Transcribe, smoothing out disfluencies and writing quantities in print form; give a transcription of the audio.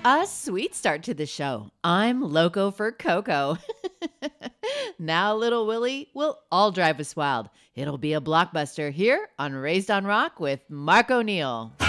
A sweet start to the show. I'm loco for Coco. Now, little Willie will all drive us wild. It'll be a blockbuster here on Raised on Rock with Mark O'Neill.